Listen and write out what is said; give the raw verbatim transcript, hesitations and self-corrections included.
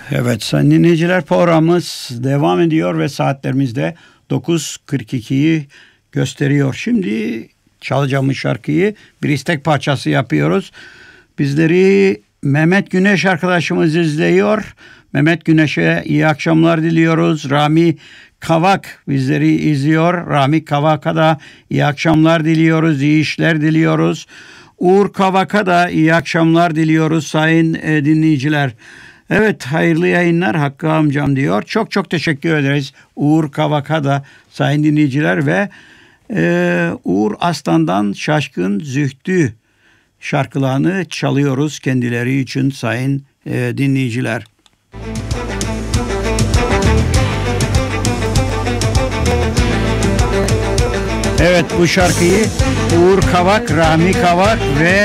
Evet sayın dinleyiciler, programımız devam ediyor ve saatlerimizde dokuz kırk ikiyi gösteriyor. Şimdi çalacağımız şarkıyı bir istek parçası yapıyoruz. Bizleri Mehmet Güneş arkadaşımız izliyor. Mehmet Güneş'e iyi akşamlar diliyoruz. Rami Kavak bizleri izliyor. Rami Kavak'a da iyi akşamlar diliyoruz. İyi işler diliyoruz. Uğur Kavak'a da iyi akşamlar diliyoruz sayın e, dinleyiciler. Evet, hayırlı yayınlar Hakkı amcam diyor. Çok çok teşekkür ederiz Uğur Kavak'a da sayın dinleyiciler ve e, Uğur Aslan'dan Şaşkın Zühtü şarkılarını çalıyoruz kendileri için sayın e, dinleyiciler. Evet, bu şarkıyı Uğur Kavak, Rami Kavak ve